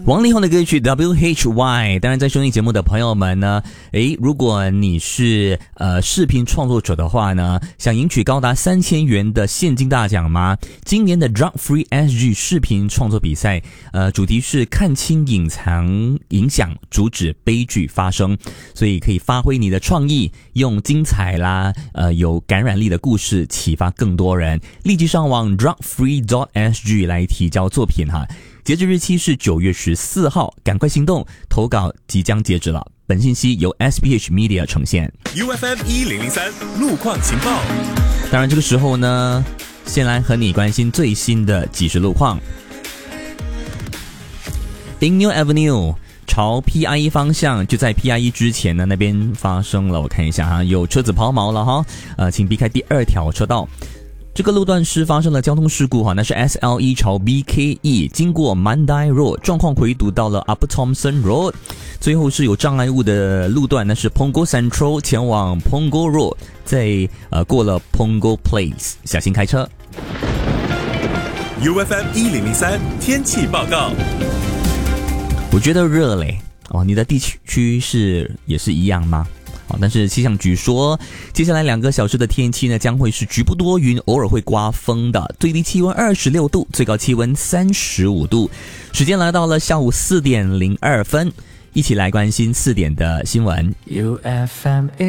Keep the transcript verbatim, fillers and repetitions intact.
王力宏的歌曲 W H Y。 当然在收听节目的朋友们呢，诶，如果你是呃视频创作者的话呢，想赢取高达三千元的现金大奖吗？今年的 Drug Free S G 视频创作比赛，呃，主题是看清隐藏影响，阻止悲剧发生，所以可以发挥你的创意，用精彩啦，呃，有感染力的故事启发更多人。立即上网 drug free dot s g 来提交作品哈。截止日期是九月十四号，赶快行动，投稿即将截止了。本信息由 S B H Media 呈现。 U F M 一零零三路况情报。 当然这个时候呢，先来和你关心最新的即时路况。Inglewood Avenue 朝 P I E 方向，就在 P I E 之前呢，那边发生了，我看一下哈，有车子抛锚了哈，呃，请避开第二条车道。这个路段是发生了交通事故哈，那是 S L 一 朝 B K E 经过 Mandai Road， 状况回堵到了 Upper Thomson Road。最后是有障碍物的路段，那是 Punggol Central 前往 Punggol Road， 在呃过了 Punggol Place， 小心开车。 U F M 一零零三天气报告。 我觉得热嘞哦，你的地区是也是一样吗？哦，但是气象局说，接下来两个小时的天气呢，将会是局部多云，偶尔会刮风的，最低气温二十六度，最高气温三十五度。时间来到了下午四点零二分，一起来关心四点的新闻。 U F M